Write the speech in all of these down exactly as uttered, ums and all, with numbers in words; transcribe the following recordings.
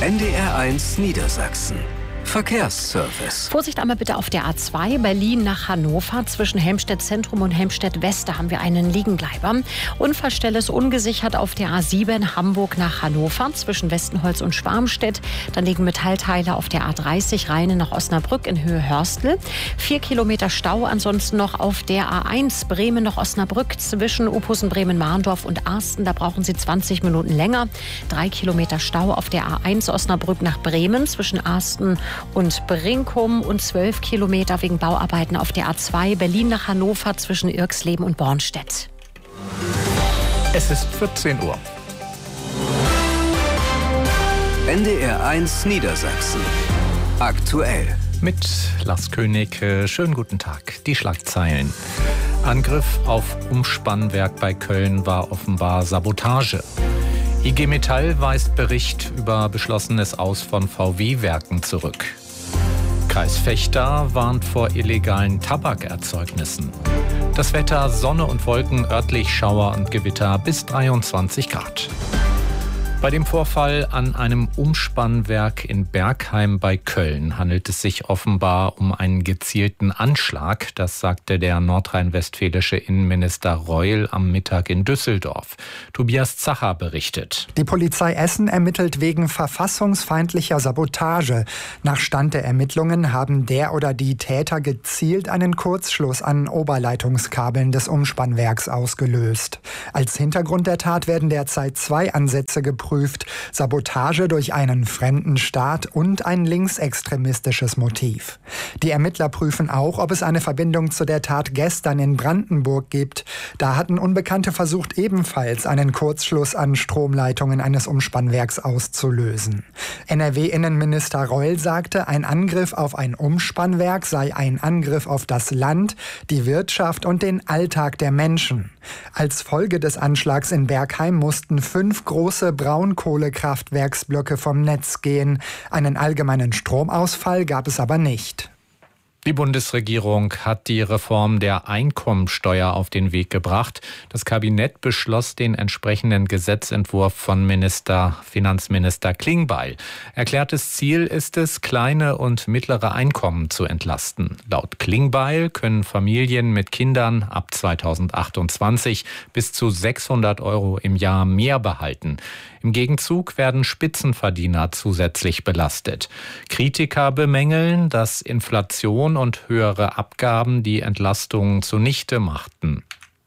N D R eins Niedersachsen. Verkehrsservice. Vorsicht einmal bitte auf der A zwei, Berlin nach Hannover. Zwischen Helmstedt Zentrum und Helmstedt West, da haben wir einen Liegenbleiber. Unfallstelle ist ungesichert auf der A sieben, Hamburg nach Hannover. Zwischen Westenholz und Schwarmstedt. Dann liegen Metallteile auf der A dreißig, Rheine nach Osnabrück in Höhe Hörstel. Vier Kilometer Stau ansonsten noch auf der A eins, Bremen nach Osnabrück. Zwischen Ophusen, Bremen-Mahndorf und Arsten, da brauchen Sie zwanzig Minuten länger. Drei Kilometer Stau auf der A eins, Osnabrück nach Bremen. Zwischen Arsten und Brinkum und zwölf Kilometer wegen Bauarbeiten auf der A zwei, Berlin nach Hannover zwischen Irxleben und Bornstedt. Es ist vierzehn Uhr. N D R eins Niedersachsen. Aktuell. Mit Lars König. Schönen guten Tag. Die Schlagzeilen. Angriff auf Umspannwerk bei Köln war offenbar Sabotage. I G Metall weist Bericht über beschlossenes Aus von V W-Werken zurück. Kreis Vechta warnt vor illegalen Tabakerzeugnissen. Das Wetter: Sonne und Wolken, örtlich Schauer und Gewitter bis dreiundzwanzig Grad. Bei dem Vorfall an einem Umspannwerk in Bergheim bei Köln handelt es sich offenbar um einen gezielten Anschlag. Das sagte der nordrhein-westfälische Innenminister Reul am Mittag in Düsseldorf. Tobias Zacher berichtet. Die Polizei Essen ermittelt wegen verfassungsfeindlicher Sabotage. Nach Stand der Ermittlungen haben der oder die Täter gezielt einen Kurzschluss an Oberleitungskabeln des Umspannwerks ausgelöst. Als Hintergrund der Tat werden derzeit zwei Ansätze geprüft. Sabotage durch einen fremden Staat und ein linksextremistisches Motiv. Die Ermittler prüfen auch, ob es eine Verbindung zu der Tat gestern in Brandenburg gibt. Da hatten Unbekannte versucht, ebenfalls einen Kurzschluss an Stromleitungen eines Umspannwerks auszulösen. N R W-Innenminister Reul sagte, ein Angriff auf ein Umspannwerk sei ein Angriff auf das Land, die Wirtschaft und den Alltag der Menschen. Als Folge des Anschlags in Bergheim mussten fünf große Braunkohlekraftwerksblöcke vom Netz gehen. Einen allgemeinen Stromausfall gab es aber nicht. Die Bundesregierung hat die Reform der Einkommensteuer auf den Weg gebracht. Das Kabinett beschloss den entsprechenden Gesetzentwurf von Minister, Finanzminister Klingbeil. Erklärtes Ziel ist es, kleine und mittlere Einkommen zu entlasten. Laut Klingbeil können Familien mit Kindern ab zweitausendachtundzwanzig bis zu sechshundert Euro im Jahr mehr behalten. Im Gegenzug werden Spitzenverdiener zusätzlich belastet. Kritiker bemängeln, dass Inflation und höhere Abgaben die Entlastung zunichte machten.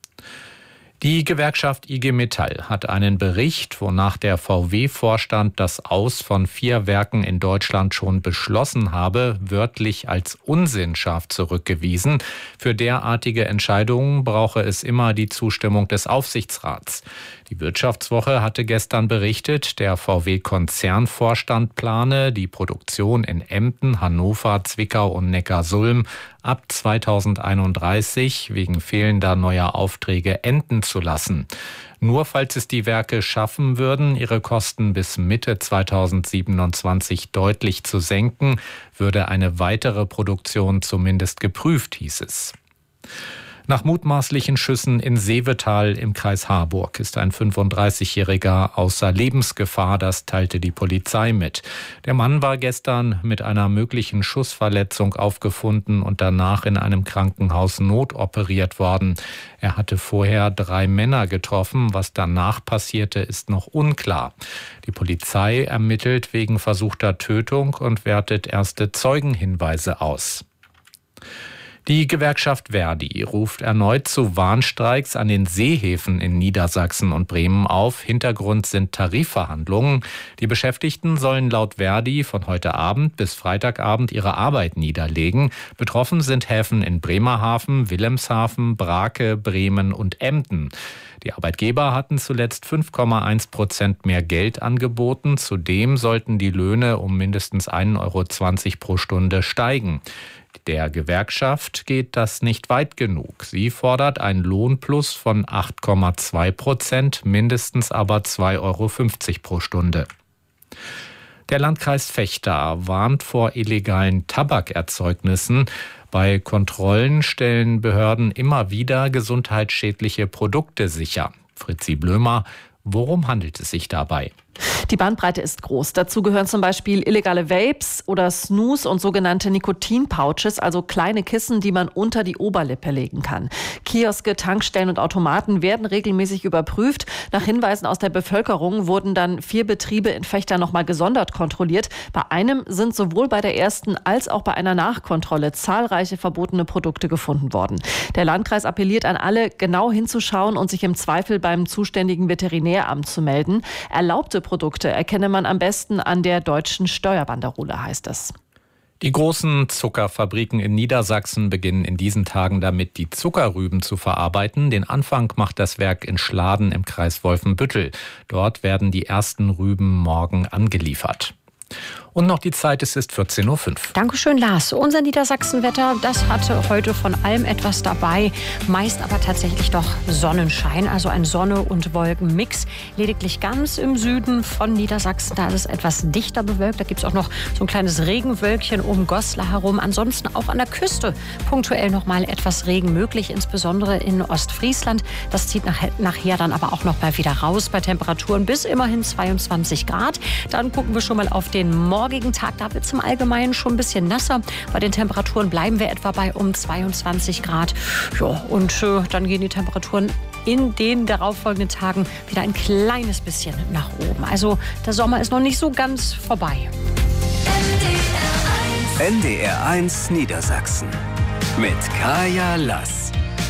Die Gewerkschaft I G Metall hat einen Bericht, wonach der V W-Vorstand das Aus von vier Werken in Deutschland schon beschlossen habe, wörtlich als unsinnscharf zurückgewiesen. Für derartige Entscheidungen brauche es immer die Zustimmung des Aufsichtsrats. Die Wirtschaftswoche hatte gestern berichtet, der V W-Konzernvorstand plane, die Produktion in Emden, Hannover, Zwickau und Neckarsulm ab zweitausendeinunddreißig wegen fehlender neuer Aufträge enden zu lassen. Nur falls es die Werke schaffen würden, ihre Kosten bis Mitte zweitausendsiebenundzwanzig deutlich zu senken, würde eine weitere Produktion zumindest geprüft, hieß es. Nach mutmaßlichen Schüssen in Seevetal im Kreis Harburg ist ein fünfunddreißigjähriger außer Lebensgefahr, das teilte die Polizei mit. Der Mann war gestern mit einer möglichen Schussverletzung aufgefunden und danach in einem Krankenhaus notoperiert worden. Er hatte vorher drei Männer getroffen. Was danach passierte, ist noch unklar. Die Polizei ermittelt wegen versuchter Tötung und wertet erste Zeugenhinweise aus. Die Gewerkschaft Verdi ruft erneut zu Warnstreiks an den Seehäfen in Niedersachsen und Bremen auf. Hintergrund sind Tarifverhandlungen. Die Beschäftigten sollen laut Verdi von heute Abend bis Freitagabend ihre Arbeit niederlegen. Betroffen sind Häfen in Bremerhaven, Wilhelmshaven, Brake, Bremen und Emden. Die Arbeitgeber hatten zuletzt fünf Komma eins Prozent mehr Geld angeboten. Zudem sollten die Löhne um mindestens ein Euro zwanzig pro Stunde steigen. Der Gewerkschaft geht das nicht weit genug. Sie fordert einen Lohnplus von acht Komma zwei Prozent, mindestens aber zwei Euro fünfzig pro Stunde. Der Landkreis Vechta warnt vor illegalen Tabakerzeugnissen. Bei Kontrollen stellen Behörden immer wieder gesundheitsschädliche Produkte sicher. Fritzi Blömer, worum handelt es sich dabei? Die Bandbreite ist groß. Dazu gehören zum Beispiel illegale Vapes oder Snus und sogenannte Nikotin-Pouches, also kleine Kissen, die man unter die Oberlippe legen kann. Kioske, Tankstellen und Automaten werden regelmäßig überprüft. Nach Hinweisen aus der Bevölkerung wurden dann vier Betriebe in Vechta nochmal gesondert kontrolliert. Bei einem sind sowohl bei der ersten als auch bei einer Nachkontrolle zahlreiche verbotene Produkte gefunden worden. Der Landkreis appelliert an alle, genau hinzuschauen und sich im Zweifel beim zuständigen Veterinäramt zu melden. Erlaubte Produkte erkenne man am besten an der deutschen Steuerbanderole, heißt es. Die großen Zuckerfabriken in Niedersachsen beginnen in diesen Tagen damit, die Zuckerrüben zu verarbeiten. Den Anfang macht das Werk in Schladen im Kreis Wolfenbüttel. Dort werden die ersten Rüben morgen angeliefert. Und noch die Zeit, es ist vierzehn Uhr fünf. Dankeschön, Lars. Unser Niedersachsenwetter, das hatte heute von allem etwas dabei, meist aber tatsächlich doch Sonnenschein, also ein Sonne- und Wolkenmix. Lediglich ganz im Süden von Niedersachsen, da ist es etwas dichter bewölkt. Da gibt es auch noch so ein kleines Regenwölkchen um Goslar herum. Ansonsten auch an der Küste punktuell noch mal etwas Regen möglich, insbesondere in Ostfriesland. Das zieht nachher, nachher dann aber auch noch mal wieder raus bei Temperaturen bis immerhin zweiundzwanzig Grad. Dann gucken wir schon mal auf den Morgen. Morgigen Tag, da wird es im Allgemeinen schon ein bisschen nasser. Bei den Temperaturen bleiben wir etwa bei um zweiundzwanzig Grad. Ja, und äh, dann gehen die Temperaturen in den darauffolgenden Tagen wieder ein kleines bisschen nach oben. Also der Sommer ist noch nicht so ganz vorbei. N D R eins Niedersachsen mit Kaya Lass.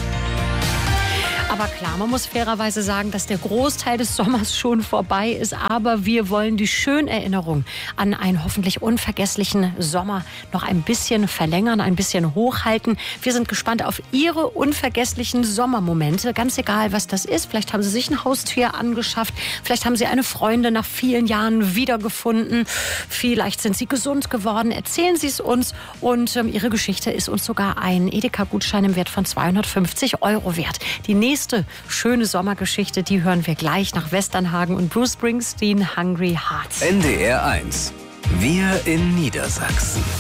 Aber klar, man muss fairerweise sagen, dass der Großteil des Sommers schon vorbei ist. Aber wir wollen die schönen Erinnerungen an einen hoffentlich unvergesslichen Sommer noch ein bisschen verlängern, ein bisschen hochhalten. Wir sind gespannt auf Ihre unvergesslichen Sommermomente. Ganz egal, was das ist. Vielleicht haben Sie sich ein Haustier angeschafft. Vielleicht haben Sie eine Freundin nach vielen Jahren wiedergefunden. Vielleicht sind Sie gesund geworden. Erzählen Sie es uns. Und ähm, Ihre Geschichte ist uns sogar ein Edeka-Gutschein im Wert von zweihundertfünfzig Euro wert. Die nächste Nächste schöne Sommergeschichte, die hören wir gleich nach Westernhagen und Bruce Springsteen, Hungry Hearts. N D R eins. Wir in Niedersachsen.